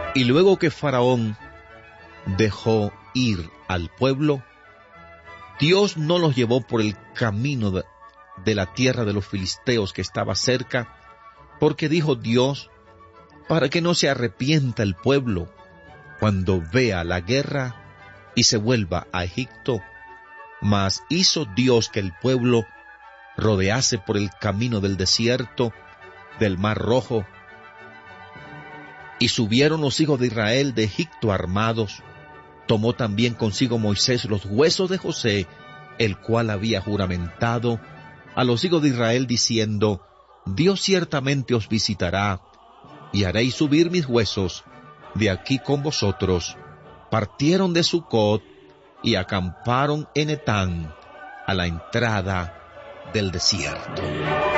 Y luego que Faraón dejó ir al pueblo, Dios no los llevó por el camino de la tierra de los filisteos que estaba cerca, porque dijo Dios, para que no se arrepienta el pueblo cuando vea la guerra y se vuelva a Egipto. Mas hizo Dios que el pueblo rodease por el camino del desierto, del Mar Rojo, y subieron los hijos de Israel de Egipto armados. Tomó también consigo Moisés los huesos de José, el cual había juramentado a los hijos de Israel, diciendo, Dios ciertamente os visitará, y haréis subir mis huesos de aquí con vosotros. Partieron de Sucot y acamparon en Etán, a la entrada del desierto.